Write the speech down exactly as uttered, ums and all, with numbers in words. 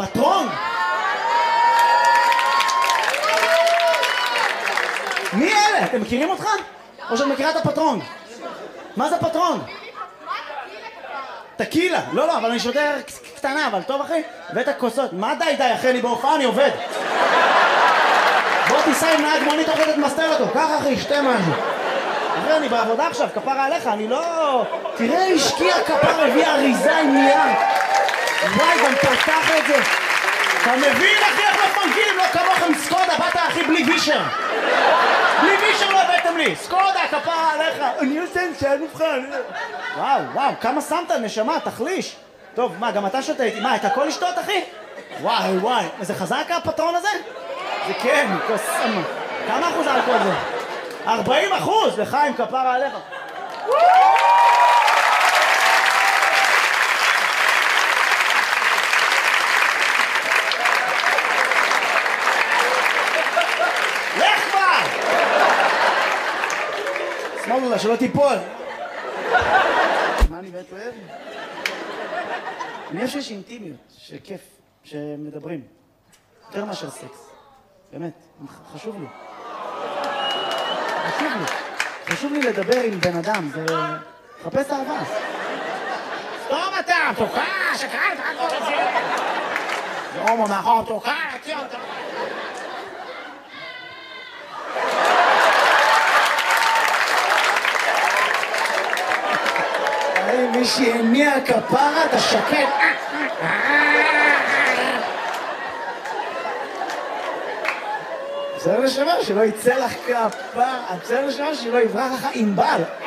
פטרון? מי אלה? אתם מכירים אותך? או שאת מכירה את הפטרון? מה זה פטרון? טקילה. לא, לא, אבל אני שותה קטנה, אבל טוב אחי? ואת הכוסות. מה די די אחי? אני בהופעה, אני עובד. בוא תיסע עם נהג מונית עובדת מסתר אותו. ככה אחי, שתה משהו. אחי, אני בעבודה עכשיו, כפרה עליך, אני לא... תראה, השקיע כפר, הביא אריזה עם נייר. וואי, גם פתח את זה. אתה מבין אחי איך מפנקים? לא כמוכם סקודה, באת אחי בלי וישר. בלי וישר לא הבאתם לי. סקודה, כפרה עליך. אני עושה שאין מבחן. וואו, וואו, כמה שמת נשמה, תחליש. טוב, מה, גם אתה שותה איתי? מה, את הכל לשתות אחי? וואי, וואי, זה חזק הפטרון הזה? זה כן, כוסמה. כמה אחוז אלכוהול זה? ארבעים אחוז, לחיים, כפרה עליך. לך כבר! שמאלו לה, שלא תיפול. מה אני באמת אוהב? אני חושב שיש אינטימיות, שכיף, שמדברים. יותר מאשר סקס. באמת, חשוב לי. חשוב לי. חשוב לי לדבר עם בן אדם, זה... חפש אהבה. סתום אתה, תוקע, שקראת, הכל הזה. זה הומו מאחור, תוקע, תציע אותה. מי שהניע כפרה, אתה שקט. בסדר לשמה שלא יצא לך כפה, בסדר לשמה שלא יברח לך עם בל.